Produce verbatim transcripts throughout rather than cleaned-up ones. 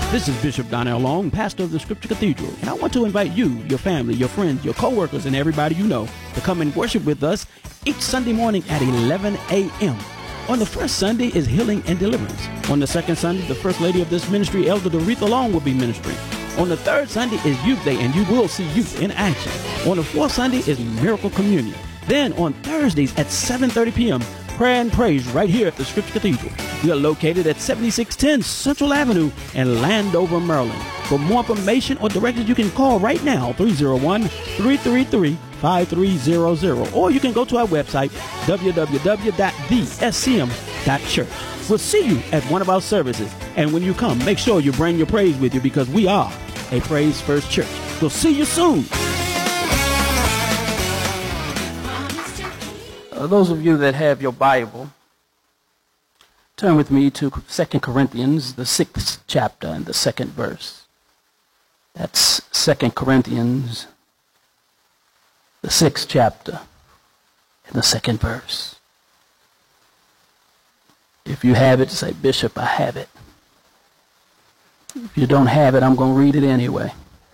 This is Bishop Donnell Long, pastor of the Scripture Cathedral, and I want to invite you, your family, your friends, your co-workers, and everybody you know to come and worship with us each Sunday morning at eleven a m On the first Sunday is Healing and Deliverance. On the second Sunday, the First Lady of this ministry, Elder Doretha Long, will be ministering. On the third Sunday is Youth Day, and you will see youth in action. On the fourth Sunday is Miracle Communion. Then on Thursdays at seven thirty p m, Prayer and Praise right here at the Scripture Cathedral. We are located at seventy-six ten Central Avenue in Landover, Maryland. For more information or directions, you can call right now, three oh one, three three three, five three zero zero. Or you can go to our website, w w w dot the s c m dot church. We'll see you at one of our services. And when you come, make sure you bring your praise with you, because we are a Praise First Church. We'll see you soon. Uh, those of you that have your Bible, turn with me to Second Corinthians, the sixth chapter and the second verse. That's Second Corinthians, the sixth chapter and the second verse. If you have it, say, Bishop, I have it. If you don't have it, I'm going to read it anyway.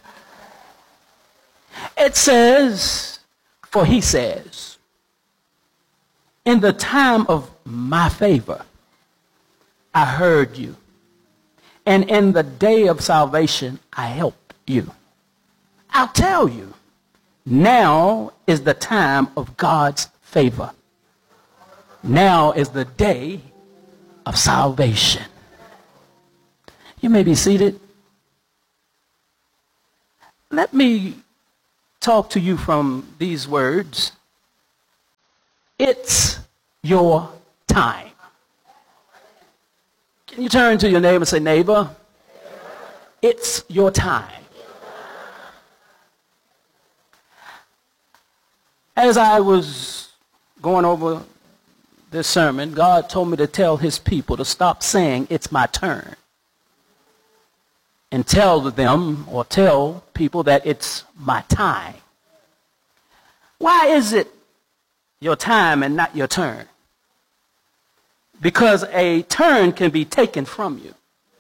It says, for he says, in the time of my favor, I heard you, and in the day of salvation, I helped you. I'll tell you, now is the time of God's favor. Now is the day of salvation. You may be seated. Let me talk to you from these words. It's your time. Can you turn to your neighbor and say, neighbor, it's your time. As I was going over this sermon, God told me to tell his people to stop saying it's my turn, and tell them or tell people that it's my time. Why is it your time and not your turn? Because a turn can be taken from you.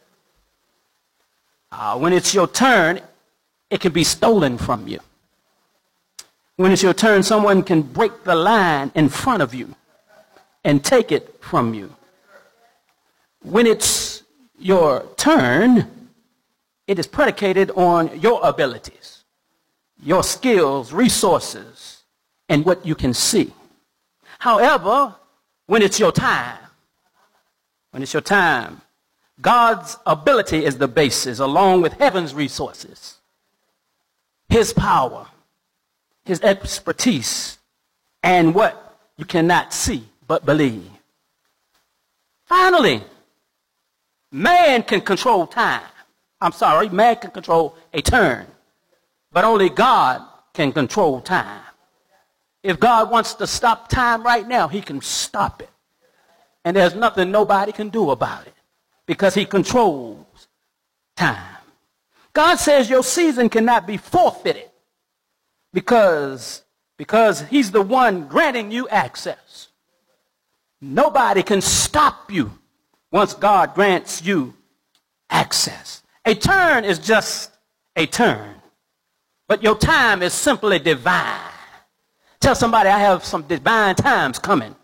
Uh, when it's your turn, it can be stolen from you. When it's your turn, someone can break the line in front of you and take it from you. When it's your turn, it is predicated on your abilities, your skills, resources, and what you can see. However, when it's your time, when it's your time, God's ability is the basis, along with heaven's resources, his power, his expertise, and what you cannot see but believe. Finally, man can control time. I'm sorry, man can control a turn, but only God can control time. If God wants to stop time right now, he can stop it. And there's nothing nobody can do about it, because he controls time. God says your season cannot be forfeited because, because he's the one granting you access. Nobody can stop you once God grants you access. A turn is just a turn, but your time is simply divine. Tell somebody, I have some divine times coming.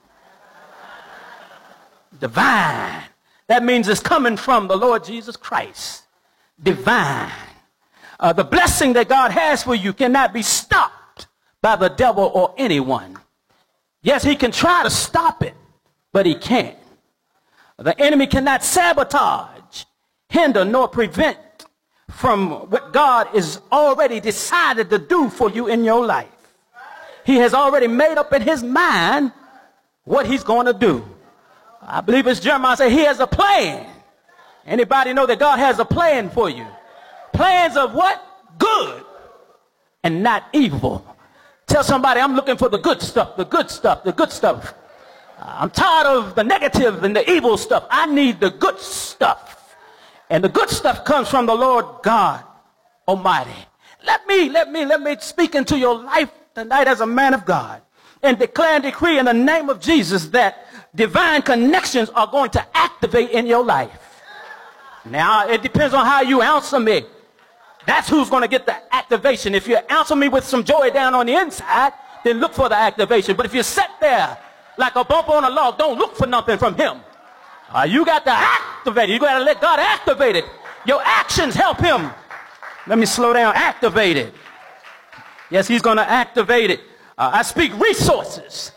Divine. That means it's coming from the Lord Jesus Christ. Divine. Uh, the blessing that God has for you cannot be stopped by the devil or anyone. Yes, he can try to stop it, but he can't. The enemy cannot sabotage, hinder, nor prevent from what God is already decided to do for you in your life. He has already made up in his mind what he's going to do. I believe it's Jeremiah said he has a plan. Anybody know that God has a plan for you? Plans of what? Good and not evil. Tell somebody, I'm looking for the good stuff, the good stuff, the good stuff. I'm tired of the negative and the evil stuff. I need the good stuff. And the good stuff comes from the Lord God Almighty. Let me, let me, let me speak into your life tonight as a man of God and declare and decree in the name of Jesus that divine connections are going to activate in your life. Now, it depends on how you answer me. That's who's going to get the activation. If you answer me with some joy down on the inside, then look for the activation. But if you sit there like a bump on a log, don't look for nothing from him. Uh, you got to activate it. You got to let God activate it. Your actions help him. Let me slow down. Activate it. Yes, he's going to activate it. Uh, I speak resources.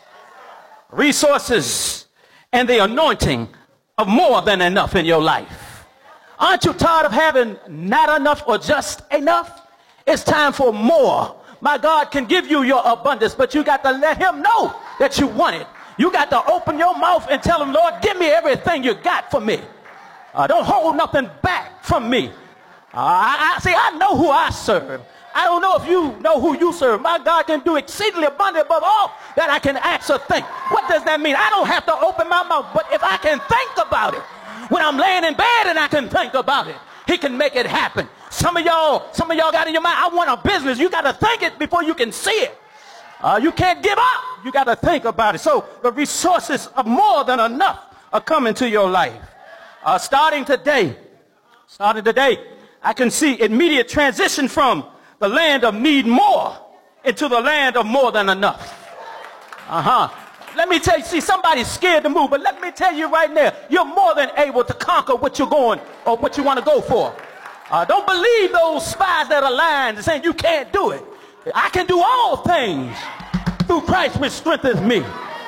Resources and the anointing of more than enough in your life. Aren't you tired of having not enough or just enough? It's time for more. My God can give you your abundance, but you got to let him know that you want it. You got to open your mouth and tell him, Lord, give me everything you got for me. Uh, don't hold nothing back from me. Uh, I, I see, I know who I serve. I don't know if you know who you serve. My God can do exceedingly abundant above all that I can ask or think. What does that mean? I don't have to open my mouth, but if I can think about it, when I'm laying in bed and I can think about it, he can make it happen. Some of y'all, some of y'all got in your mind, I want a business. You got to think it before you can see it. Uh, you can't give up. You got to think about it. So the resources of more than enough are coming to your life. Uh, starting today, starting today, I can see immediate transition from the land of need more into the land of more than enough. Uh-huh. Let me tell you, see, somebody's scared to move, but let me tell you right now, you're more than able to conquer what you're going or what you want to go for. Uh, don't believe those spies that are lying and saying you can't do it. I can do all things through Christ which strengthens me.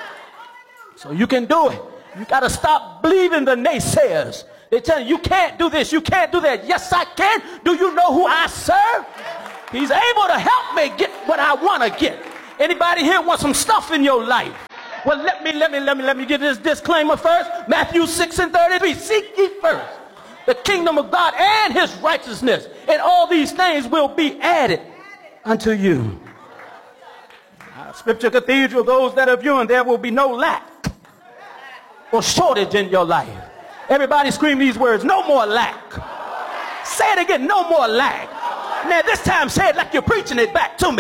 So you can do it. You got to stop believing the naysayers. They tell you you can't do this, you can't do that. Yes, I can. Do you know who I serve? He's able to help me get what I want to get. Anybody here want some stuff in your life? Well, let me, let me, let me, let me give this disclaimer first. Matthew six and thirty-three. Seek ye first the kingdom of God and his righteousness, and all these things will be added unto you. Uh, Scripture Cathedral, those that are viewing, there will be no lack or shortage in your life. Everybody scream these words, no more lack. Say it again, no more lack. Now this time say it like you're preaching it back to me.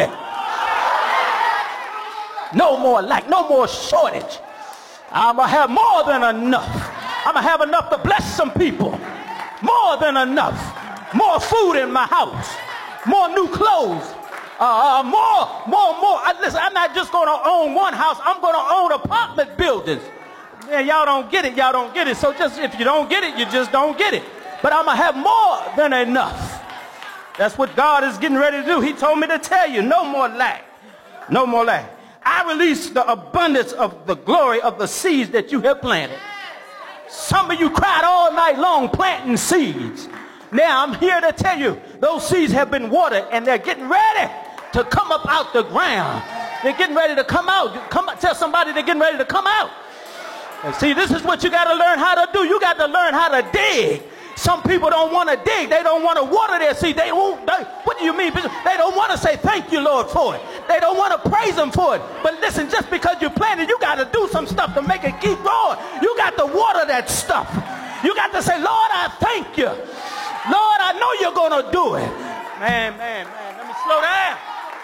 No more lack, no more shortage. I'm going to have more than enough. I'm going to have enough to bless some people. More than enough. More food in my house. More new clothes. Uh, uh, more, more, more. I, listen, I'm not just going to own one house. I'm going to own apartment buildings. Yeah, y'all don't get it. Y'all don't get it. So just if you don't get it, you just don't get it. But I'm going to have more than enough. That's what God is getting ready to do. He told me to tell you, no more lack. No more lack. I release the abundance of the glory of the seeds that you have planted. Some of you cried all night long planting seeds. Now I'm here to tell you those seeds have been watered and they're getting ready to come up out the ground. They're getting ready to come out. Come, tell somebody they're getting ready to come out. And see, this is what you got to learn how to do. You got to learn how to dig. Some people don't want to dig. They don't want to water their seed. They won't. They, what do you mean? They don't want to say thank you, Lord, for it. They don't want to praise him for it. But listen, just because you planted, you got to do some stuff to make it keep growing. You got to water that stuff. You got to say, Lord, I thank you. Lord, I know you're going to do it. Man, man, man, let me slow down.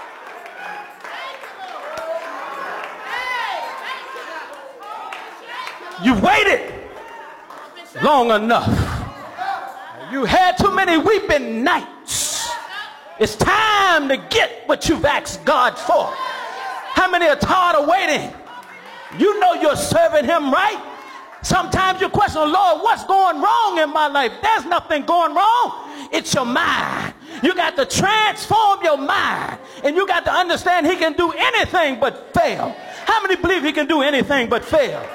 You've waited long enough. You had too many weeping nights. It's time to get what you've asked God for. How many are tired of waiting? You know you're serving him right. Sometimes you question, Lord, what's going wrong in my life? There's nothing going wrong. It's your mind. You got to transform your mind. And you got to understand he can do anything but fail. How many believe he can do anything but fail?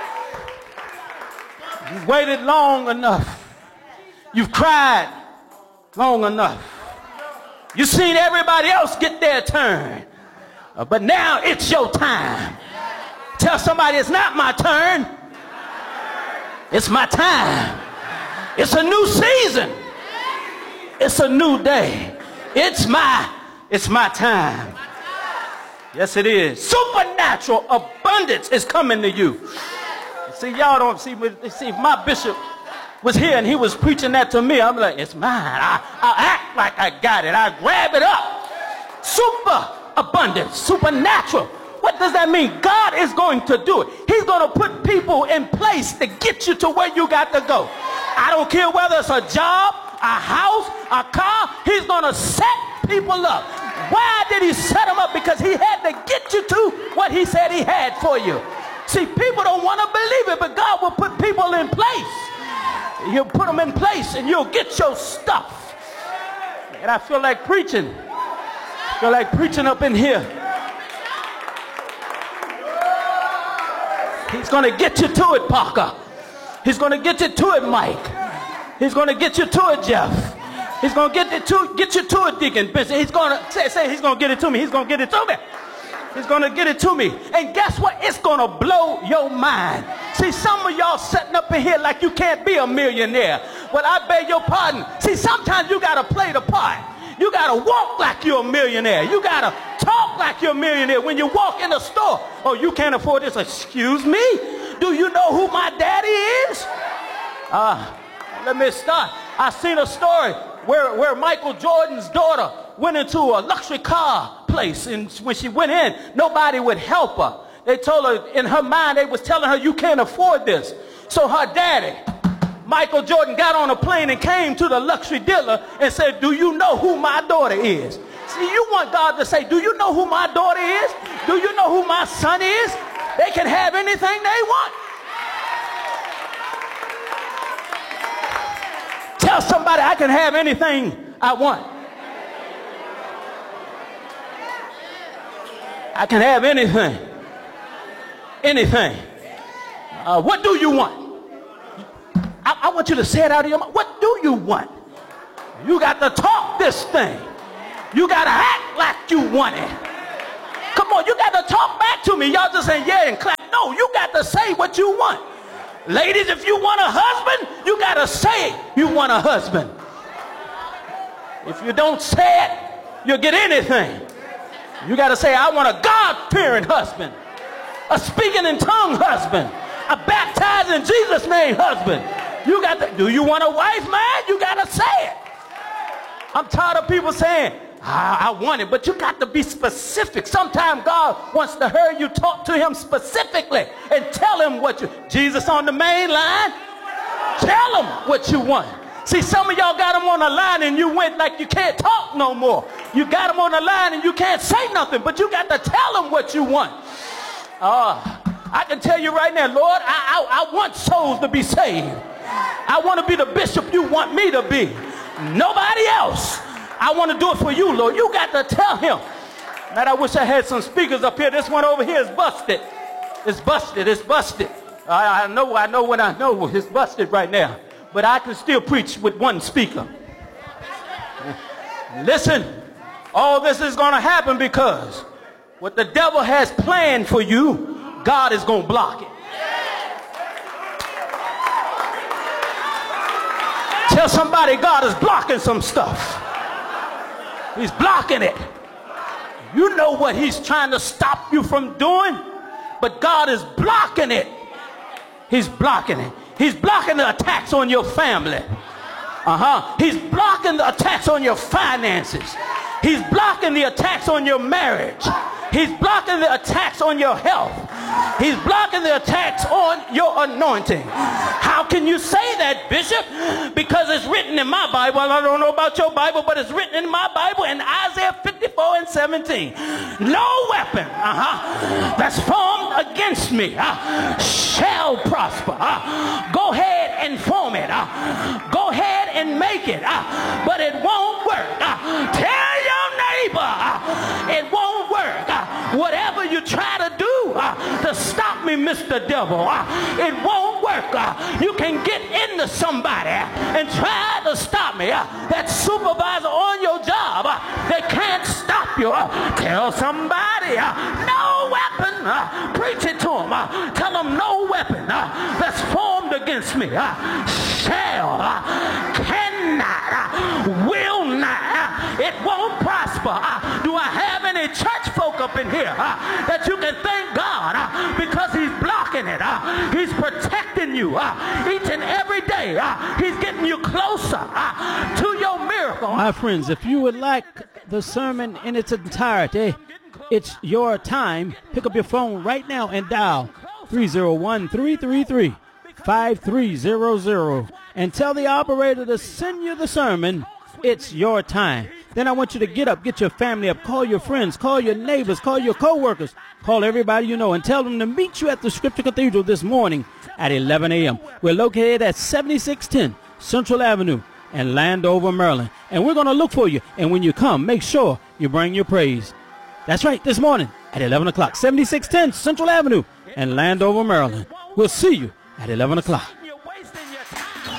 You've waited long enough. You've cried long enough. You've seen everybody else get their turn. Uh, but now it's your time. Tell somebody it's not my turn. It's my time. It's a new season. It's a new day. It's my, it's my time. Yes, it is. Supernatural abundance is coming to you. See, y'all don't see, see if my bishop was here and he was preaching that to me, I'm like, it's mine. I, I act like I got it. I grab it up. Super abundance, supernatural. What does that mean? God is going to do it. He's going to put people in place to get you to where you got to go. I don't care whether it's a job, a house, a car. He's going to set people up. Why did he set them up? Because he had to get you to what he said he had for you. See, people don't want to believe it, but God will put people in place. He'll put them in place and you'll get your stuff. And I feel like preaching. I feel like preaching up in here. He's going to get you to it, Parker. He's going to get you to it, Mike. He's going to get you to it, Jeff. He's going to get you to get you to it, Deacon Bishop. He's going to say, say he's going to get it to me. He's going to get it to me. He's going to get it to me. And guess what? It's going to blow your mind. See, some of y'all sitting up in here like you can't be a millionaire. Well, I beg your pardon. See, sometimes you got to play the part. You got to walk like you're a millionaire. You got to talk like you're a millionaire. When you walk in the store, oh, you can't afford this. Excuse me? Do you know who my daddy is? Uh, let me start. I seen a story where, where Michael Jordan's daughter went into a luxury car place, and when she went in, nobody would help her. They told her, in her mind, they was telling her, you can't afford this. So her daddy, Michael Jordan, got on a plane and came to the luxury dealer and said, do you know who my daughter is? See, you want God to say, do you know who my daughter is? Do you know who my son is? They can have anything they want. Tell somebody, I can have anything I want. I can have anything. Anything. Uh, what do you want? I, I want you to say it out of your mouth. What do you want? You got to talk this thing. You got to act like you want it. Come on, you got to talk back to me. Y'all just saying yeah and clap. No, you got to say what you want. Ladies, if you want a husband, you got to say you want a husband. If you don't say it, you'll get anything. You got to say, I want a God-fearing husband, a speaking in tongue husband, a baptized in Jesus' name husband. You got to, do you want a wife, man? You got to say it. I'm tired of people saying, I, I want it, but you got to be specific. Sometimes God wants to hear you talk to him specifically and tell him what you, Jesus on the main line, tell him what you want. See, some of y'all got him on the line and you went like you can't talk no more. You got him on the line and you can't say nothing, but you got to tell him what you want. Uh, I can tell you right now, Lord, I, I, I want souls to be saved. I want to be the bishop you want me to be. Nobody else. I want to do it for you, Lord. You got to tell him. Man, I wish I had some speakers up here. This one over here is busted. It's busted. It's busted. I, I know. I know what I know. It's busted right now. But I can still preach with one speaker. Listen, all this is going to happen because what the devil has planned for you, God is going to block it. Tell somebody God is blocking some stuff. He's blocking it. You know what he's trying to stop you from doing, but God is blocking it. He's blocking it. He's blocking the attacks on your family. Uh-huh. He's blocking the attacks on your finances. He's blocking the attacks on your marriage. He's blocking the attacks on your health. He's blocking the attacks on your anointing. How can you say that, Bishop? Because it's written in my Bible. I don't know about your Bible, but it's written in my Bible in Isaiah fifty-four and seventeen. No weapon uh-huh, that's formed against me uh, shall prosper. Uh, go ahead and form it. Uh, go ahead and make it. Uh, but it won't work. Uh, tell your neighbor uh, it won't work. Uh, whatever you try to do uh, to stop me, Mister Devil, uh, it won't work. Uh, you can get into somebody uh, and try to stop me. Uh, that supervisor on your job, uh, they can't stop you. Uh, tell somebody, uh, no weapon. Uh, preach it to them. Uh, tell them no weapon uh, that's formed against me uh, shall, uh, cannot, uh, will not, uh, it won't prosper. Uh, do I have any church folk up in here uh, that you can thank God uh, because he's blocking it. Uh, he's protecting you uh, each and every day. Uh, he's getting you closer uh, to your miracle. My friends, if you would like the sermon in its entirety, it's your time. Pick up your phone right now and dial three oh one, three three three, five three zero zero. and tell the operator to send you the sermon. It's your time. Then I want you to get up, get your family up, call your friends, call your neighbors, call your co-workers, call everybody you know, and tell them to meet you at the Scripture Cathedral this morning at eleven a.m. We're located at seventy-six ten Central Avenue in Landover, Maryland. And we're going to look for you. And when you come, make sure you bring your praise. That's right, this morning at eleven o'clock, seventy-six ten Central Avenue in Landover, Maryland. We'll see you at eleven o'clock.